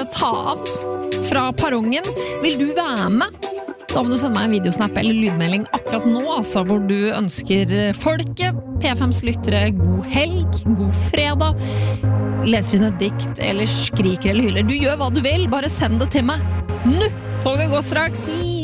ta av fra perrongen. Vil du være med? Da må du sende meg en videosnap eller lydmelding akkurat nå, altså, hvor du ønsker folket, P5s lyttere, god helg, god fredag, leser inn et dikt, eller skriker eller hyller. Du gjør hva du vil, bare send det til meg. Nå! Toget går straks.